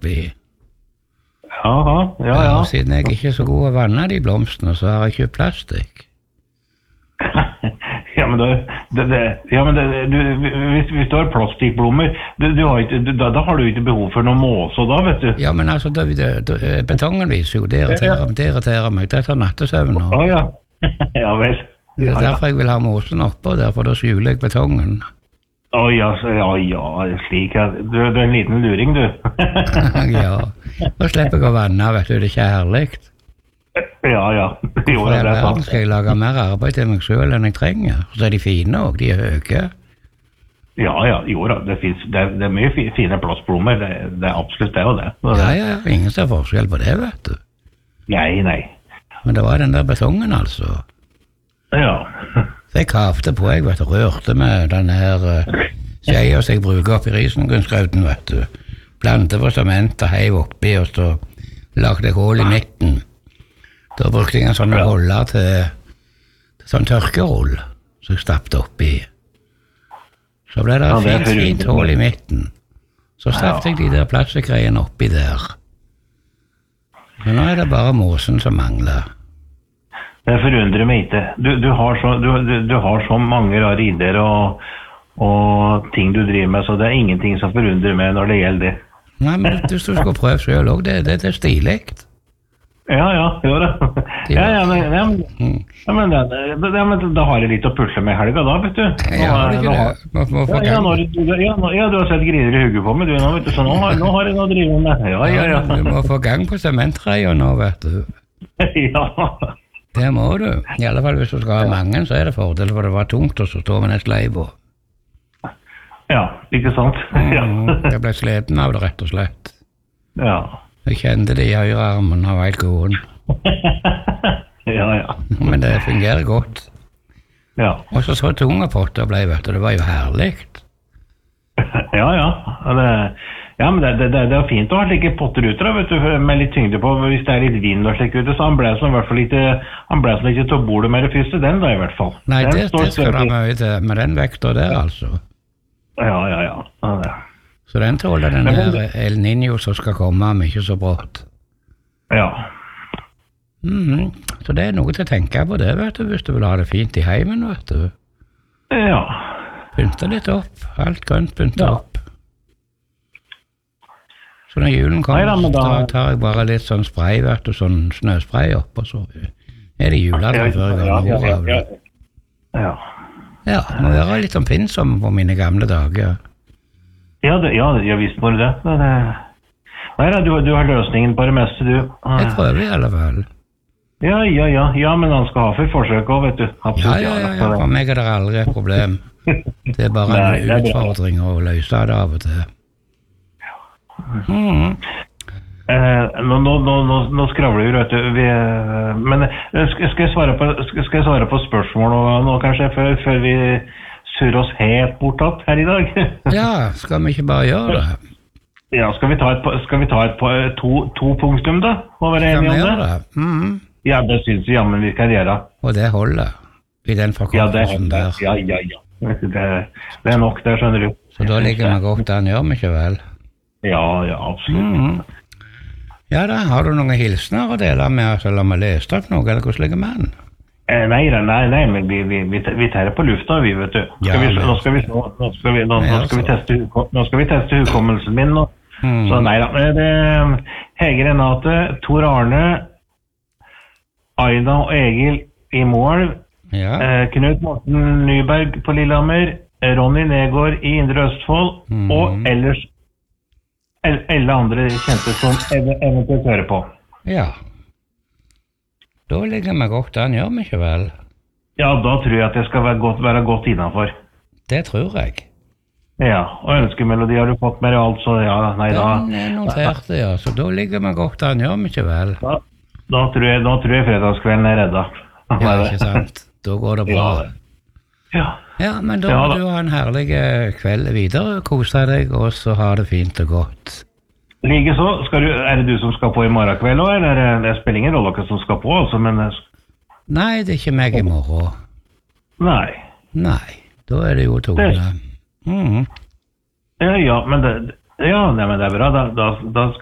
oppi. Jaha, ja. Og siden jeg ikke er så god å vanne de blomstene, så har jeg kjøpt plastikk. Ja, men hvis du har plastikkblommer, da har du ikke behov for noen måse da, vet du. Ja, men altså, betongen viser jo, det irriterer meg, det tar nattesøvn nå. Ja, ja vel. Det er derfor jeg vil ha måsen oppe, og derfor da skjuler jeg betongen. Ja, slik, ja. Du er en liten luring, du. Ja, og slipper jeg å vanne, vet du, det er ikke herligt. Ja. For i verden skal jeg lage mer arbeid til meg selv enn jeg trenger. Så er de fine også, de er høye. Ja, jo da, det er mye fine plastblommer, det er absolutt det og det. Ja, ingen ser forskjell på det, vet du. Nei. Men det var den der betongen, altså. Ja. Så jeg kavte på, jeg vet du, rørte med denne her skjeia som jeg bruker oppi risengrynsgrøten, vet du. Blandet på sement og heiv oppi, og så lagde jeg hål i midten. Da brukte jeg en sånn roller til sånn tørkeroll, så jeg stappte oppi. Så ble det et fint hål i midten. Så stappte jeg de der plastikkgreiene oppi der. Men nå er det bare måsen som mangler. Det forundrer meg ikke. Du har så mange rare ideer og ting du driver med, så det er ingenting som forundrer meg når det gjelder det. Nei, men hvis du skal prøve selv også, det er stiligt. Ja, jo da. Men da har jeg litt å pusle med helga da, vet du. Har du ikke det? Ja, du har sett griner i hugget på meg, du nå, vet du, så nå har jeg noe å drive med. Ja. Du må få gang på sementreia nå, vet du. Ja. Det må du. I alle fall hvis du skal ha mange, så er det fordel, for det var tungt å stå med en slei på. Ja, ikke sant? Ja. Jeg ble sliten av det, rett og slett. Ja. Jeg kjente det i høyrearmen av helt gåen. Ja. Men det fungerer godt. Ja. Og så tunge potter ble, vet du, det var jo herligt. Ja. Ja, men det er fint å ha slike potter ute, da, vet du, med litt tyngde på. Hvis det er litt vind og slik ute, så han ble sånn ikke til å borde med det første, den da i hvert fall. Nei, det skal da mye til, med den vekta der, altså. Ja. Så den tåler den her El Niño som skal komme, men ikke så brått. Ja. Så det er noe til å tenke på det, vet du, hvis du vil ha det fint i heimen, vet du. Ja. Pynte litt opp, alt grønt pynte opp. Så når julen kommer, da tar jeg bare litt sånn spray, vet du, sånn snøspray opp, og så er det juladre før jeg har noe av det. Ja, må være litt oppfinnsom på mine gamle dager. Ja, visst må du det. Nei da, du har løsningen på det meste, du. Jeg prøver i alle fall. Ja, men han skal ha for forsøk også, vet du. Absolutt, ja, for meg er det aldri et problem. Det er bare en utfordring å løse det av og til. Nå skravler vi, vet du. Men skal jeg svare på spørsmål nå kanskje, før vi surrer oss helt bortatt her i dag? Ja, skal vi ikke bare gjøre det? Ja, skal vi ta to punktum da? Må være enige om det? Ja, det synes vi jammen vi skal gjøre. Og det holder i den forkortelsen der. Ja. Det er nok, det skjønner du. Så da ligger vi godt an, gjør vi ikke vel? Ja, absolutt. Ja da, har du noen hilsner å dele med oss, eller har vi lest opp noe, eller hvordan ligger man? Nei, men vi tar det på lufta, vi, vet du. Nå skal vi teste hukommelsen min nå. Så nei da, det er Hege Renate, Tor Arne, Aida og Egil i Moelv, Knut Morten Nyberg på Lillehammer, Ronny Negård i Indre Østfold, og ellers alle andre kjente som eventuelt hører på. Ja. Da ligger vi godt an, gjør vi ikke vel? Ja, da tror jeg at jeg skal være godt innenfor. Det tror jeg. Ja, og ønskemelodi har du fått med alt, så nei da. Den er notert, ja, så da ligger vi godt an, gjør vi ikke vel? Da tror jeg fredagskvelden er redda. Ja, ikke sant? Da går det bra. Ja, men da må du ha en herlig kveld videre, kose deg, og så ha det fint og godt. Like så, er det du som skal på i morgen kveld også, eller det spiller ingen rolle hvem som skal på, altså, men... Nei, det er ikke meg i morgen. Nei, da er det jo Tone. Ja, men det er bra, da skal